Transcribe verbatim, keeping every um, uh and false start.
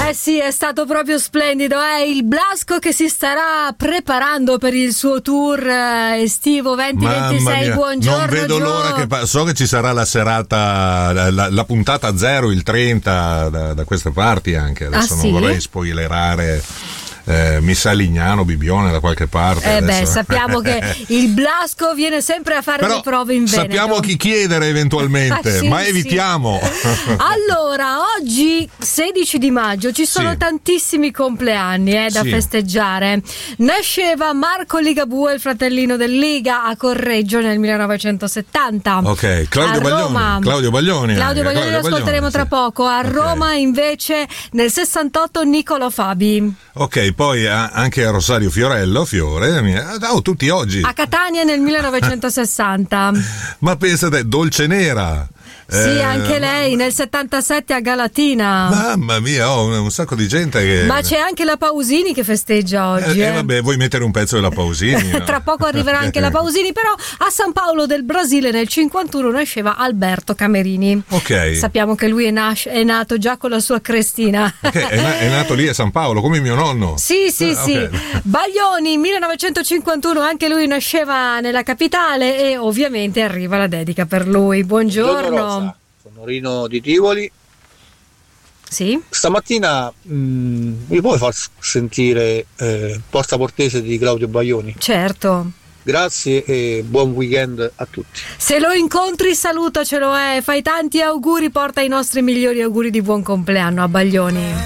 Eh sì, è stato proprio splendido. È il Blasco che si starà preparando per il suo tour eh, estivo venti ventisei. Buongiorno. Non vedo Gio. l'ora che pa- so che ci sarà la serata, la, la puntata zero, il trenta da, da queste parti anche. Adesso ah, non sì? vorrei spoilerare. Eh, mi sa Lignano, Bibione da qualche parte. Eh adesso. beh, sappiamo che il Blasco viene sempre a fare Però le prove in Veneto. Sappiamo chi chiedere eventualmente, ah, sì, ma evitiamo. Sì. Allora, oggi sedici di maggio ci sono sì. tantissimi compleanni eh, da sì. festeggiare. Nasceva Marco Ligabue, il fratellino del Liga, a Correggio nel millenovecentosettanta. Ok, Claudio a Baglioni. Roma, Claudio Baglioni. Claudio Baglioni Claudio lo ascolteremo Baglioni, tra sì. poco. A okay. Roma invece nel sessantotto Niccolò Fabi. Ok, poi anche a Rosario Fiorello, Fiore, oh, tutti oggi. A Catania nel millenovecentosessanta. Ma pensate, Dolce Nera. Sì, eh, anche lei nel settantasette a Galatina. Mamma mia, ho oh, un sacco di gente che. Ma c'è anche la Pausini che festeggia oggi. Eh, eh. eh vabbè, vuoi mettere un pezzo della Pausini? No? Tra poco arriverà anche la Pausini, però a San Paolo del Brasile nel cinquantuno nasceva Alberto Camerini. Ok. Sappiamo che lui è, nas- è nato già con la sua crestina. Okay, è, na- è nato lì a San Paolo, come mio nonno. Sì, sì, ah, sì. Okay. Baglioni, millenovecentocinquantuno, anche lui nasceva nella capitale e ovviamente arriva la dedica per lui. Buongiorno. Sono Rino di Tivoli. Sì. Stamattina mh, mi puoi far sentire eh, Porta Portese di Claudio Baglioni? Certo. Grazie e buon weekend a tutti. Se lo incontri salutacelo, eh. Fai tanti auguri, porta i nostri migliori auguri di buon compleanno a Baglioni.